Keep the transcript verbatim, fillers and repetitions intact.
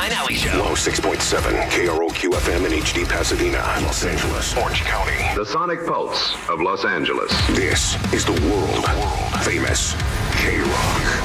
Brian Alley Show. one oh six point seven K R O Q F M in H D Pasadena, Los Angeles, Orange County. The Sonic Pulse of Los Angeles. This is the world famous K-Rock.